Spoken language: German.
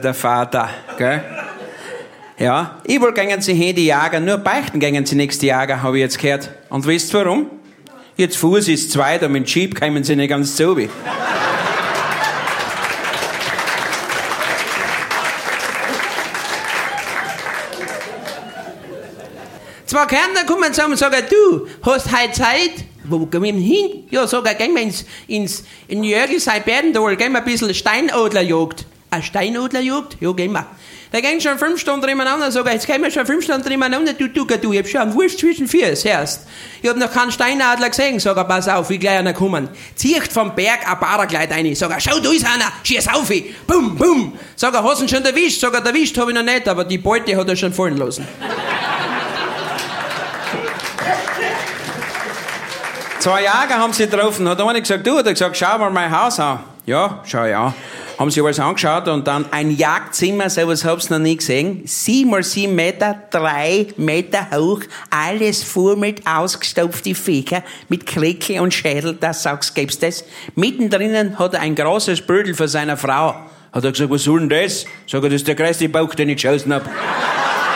der Vater, gell? Ja, überall gehen sie hin, die Jäger, nur beichten gehen sie nächste Jäger, habe ich jetzt gehört. Und wisst ihr warum? Jetzt Fuß ist zweit, und mit dem Jeep kommen sie nicht ganz so wie. Zwei Kärntner kommen zusammen und sagen, du, hast heute Zeit? Wo gehen wir hin? Ja, sag ich, gehen wir in Jörgl Seiberdendal, gehen wir ein bisschen Steinadlerjagd. Eine Steinadlerjagd? Ja, gehen wir. Da gehen schon 5 Stunden nebeneinander, sag ich, jetzt gehen wir schon 5 Stunden nebeneinander, du, ich hab schon einen Wurst zwischen Füßen, hörst. Ich hab noch keinen Steinadler gesehen, sag ich, pass auf, wie gleich einer kommen. Zieht vom Berg ein Paragleit rein, sag ich, schau, da ist einer, schieß auf, bum, bum. Sag ich, hast du ihn schon erwischt? Sag ich, erwischt hab ich noch nicht, aber die Beute hat er schon fallen lassen. 2 Jäger haben sie getroffen, hat einer gesagt, du, hat er gesagt, schau mal mein Haus an. Ja, schau ich an. Haben sie alles angeschaut und dann ein Jagdzimmer, sowas hab's noch nie gesehen. 7 mal 7 Meter, 3 Meter hoch, alles voll mit ausgestopfte Viecher, mit Kleckel und Schädel, das sagst, gibt's das. Mittendrin hat er ein großes Bödel für seine Frau. Hat er gesagt, was soll denn das? Sag ich, das ist der größte Bauch, den ich geschossen hab.